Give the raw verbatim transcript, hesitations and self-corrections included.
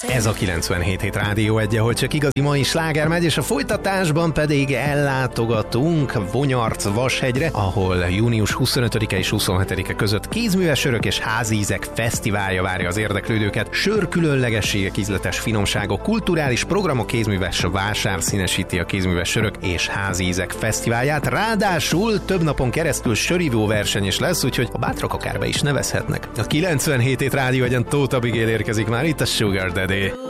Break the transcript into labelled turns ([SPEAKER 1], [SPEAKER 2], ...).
[SPEAKER 1] Ez a kilencvenhét hét Rádió egy, ahol csak igazi mai sláger megy, és a folytatásban pedig ellátogatunk Vonyarc-Vashegyre, ahol június huszonötödike és huszonhetedike között kézműves sörök és házízek fesztiválja várja az érdeklődőket. Sör különlegességek, ízletes finomságok, kulturális programok, kézműves vásár színesíti a kézműves sörök és házízek fesztiválját. Ráadásul több napon keresztül sörívó verseny is lesz, úgyhogy a bátrak akár be is nevezhetnek. A kilencvenhét hét Rádió egyen Tóth Abigél érkezik már itt a Sugar Daddy.